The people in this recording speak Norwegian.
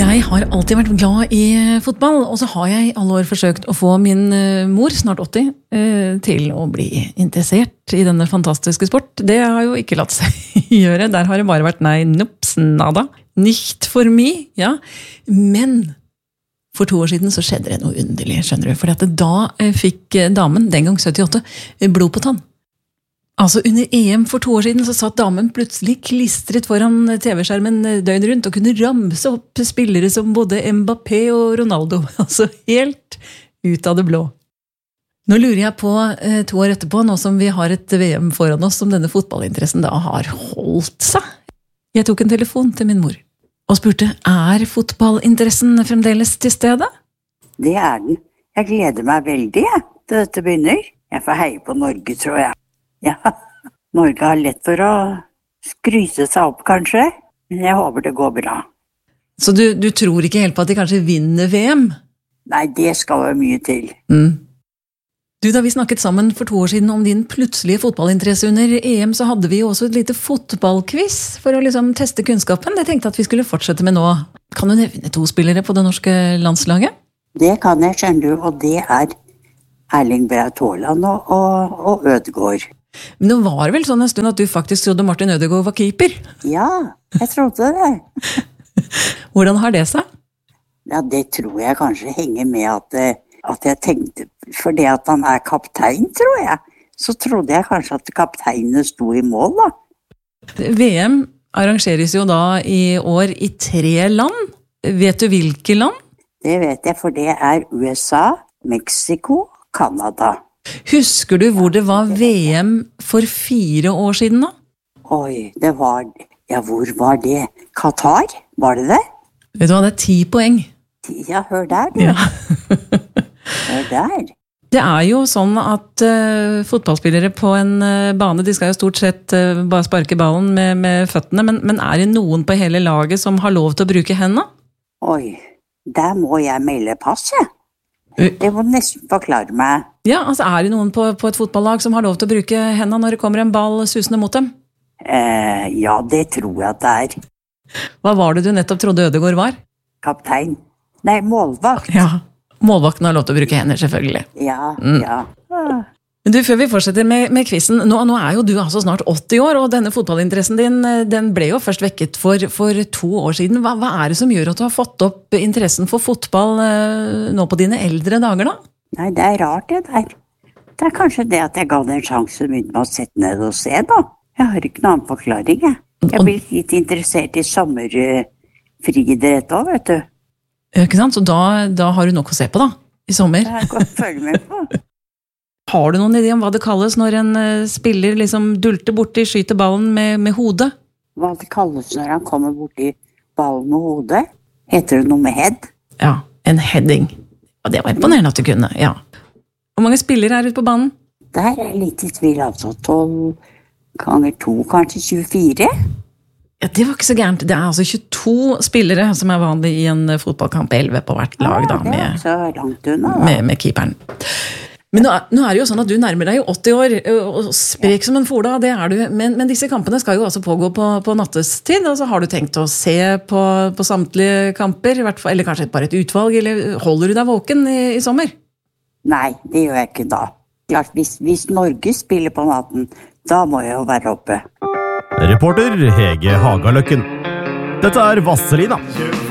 Jeg har alltid vært glad i fotball, og så har jeg i alle år forsøkt å få min mor, snart 80, til å bli interessert i denne fantastiske sport. Det har jo ikke latt seg gjøre. Der har det bare vært nei, nops, nada. Nicht for me, ja. Men for 2 år siden så skjedde det noe underlig, skjønner du. For da fikk damen, den gang 78, blod på tann. Altså under EM for 2 år siden så satt damen plutselig klistret foran TV-skjermen døgn rundt og kunne ramse opp spillere som både Mbappé og Ronaldo. Altså helt ut av det blå. Nå lurer jeg på 2 år etterpå, nå som vi har et VM foran oss, om denne fotballinteressen da har holdt seg. Jeg tok en telefon til min mor og spurte, fotballinteressen fremdeles til stede? Det den. Jeg gleder meg veldig til dette begynner. Jeg får heie på Norge, tror jeg. Ja, Norge har lett for å skryse seg opp, kanskje. Men jeg håper det går bra. Så du tror ikke helt på at de kanskje vinner VM? Nei, det skal være mye til. Du, da vi snakket sammen for 2 år siden om din plutselige fotballinteresse under EM, så hadde vi jo også et lite fotballquiz for å liksom teste kunnskapen. Jeg tenkte at vi skulle fortsette med nå. Kan du nevne 2 spillere på det norske landslaget? Det kan jeg, skjønner du, og det Erling Braut Haaland og Ødegaard. Men det var vel sånn en stund at du faktisk trodde Martin Ødegaard var keeper? Ja, jeg trodde det. Hvordan har det seg? Ja, det tror jeg kanskje henger med at jeg tenkte, fordi at han kaptein, tror jeg, så trodde jeg kanskje at kapteinene sto i mål, da. VM arrangeres jo da i år i 3 land. Vet du hvilke land? Det vet jeg, for det USA, Mexico, Canada. Husker du hvor det var VM for 4 år siden da? Oi, hvor var det? Qatar, var det det? Vet du hva, det 10 poeng. Ja, hør der, du. Ja. Hør der. Det jo sånn at fotballspillere på en bane, de skal jo stort sett bare sparke ballen med føttene, men det noen på hele laget som har lov til å bruke hendene? Oi, der må jeg melde pass, jeg. Det må nesten forklare meg. Ja, altså det noen på et fotballag som har lov til å bruke hendene når det kommer en ball susende mot dem? Ja, det tror jeg at det Hva var det du nettopp trodde Ødegaard var? Kaptein. Nei, målvakt. Ja, målvakten har lov til å bruke hender, selvfølgelig. Ja. Du, før vi fortsetter med quizen, nå jo du altså snart 80 år, og denne fotballinteressen din, den ble jo først vekket for 2 år siden. Hva det som gjør at du har fått opp interessen for fotball nå på dine eldre dager da? Nei, det rart det der. Det kanskje det at jeg ga det en sjanse å begynne med å sette ned og se da. Jeg har ikke noen annen forklaring, jeg. Jeg blir litt interessert i sommerfriidrett også, vet du. Ikke sant? Så da har du nok å se på da, i sommer. Det kan jeg følge med på. Har du noen idé om hva det kalles når en spiller liksom dulter borti, skyter ballen med hodet? Hva det kalles når han kommer borti ballen med hodet? Heter det noe med head? Ja, en heading. Ja, det var imponerende at du kunne, ja. Hvor mange spillere ute på banen? Der jeg litt i tvil, altså 12 ganger 2, kanskje 24? Ja, det var ikke så gærent. Det altså 22 spillere som vanlig i en fotballkamp, 11 på hvert lag da, det så langt unna, da. Med keeperen. Men nå det jo sånn at du nærmer deg jo 80 år, og sprek som en fola, det du. Men disse kampene skal jo altså pågå på nattestid, og så har du tenkt å se på samtlige kamper, eller kanskje bare et utvalg, eller holder du deg våken i sommer? Nei, det gjør jeg ikke da. Klart, hvis Norge spiller på natten, da må jeg jo være oppe. Reporter Hege Hagaløkken. Dette Vasselina.